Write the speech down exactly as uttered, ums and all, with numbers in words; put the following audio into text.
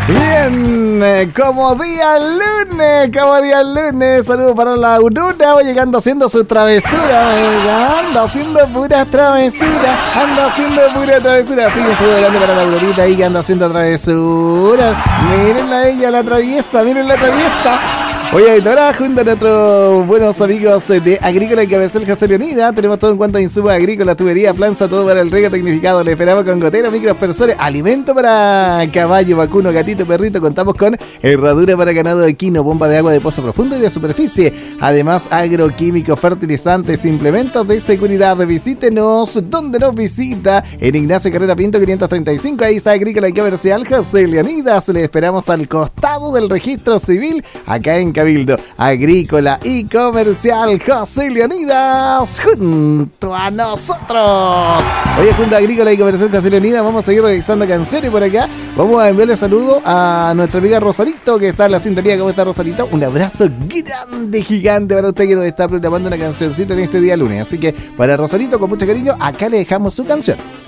Bien, como día lunes, como día lunes, saludos para la Aurora, va llegando haciendo su travesura, ¿verdad? Anda haciendo pura travesura, anda haciendo pura travesura, así que saludo grande para la Aurorita ahí que anda haciendo travesura. Mírenla a ella, la traviesa, miren la traviesa. Oye, ahora junto a nuestros buenos amigos de Agrícola y Cabezal José Leonida, tenemos todo en cuanto a insumos agrícolas, tubería, planza, todo para el riego tecnificado. Le esperamos con goteros, microaspersores, alimento para caballo, vacuno, gatito, perrito. Contamos con herradura para ganado equino, bomba de agua de pozo profundo y de superficie. Además, agroquímicos, fertilizantes, implementos de seguridad. Visítenos donde nos visita, en Ignacio Carrera Pinto quinientos treinta y cinco. Ahí está Agrícola y Comercial José Leonidas. Le esperamos al costado del registro civil, acá en Cabildo. Agrícola y Comercial José Leonidas junto a nosotros. Oye, junto a Agrícola y Comercial José Leonidas vamos a seguir revisando canciones por acá. Vamos a enviarle saludo a nuestra amiga Rosarito, que está en la sintonía. ¿Cómo está, Rosarito? Un abrazo grande, gigante para usted que nos está programando una cancioncita en este día lunes. Así que para Rosarito, con mucho cariño, acá le dejamos su canción.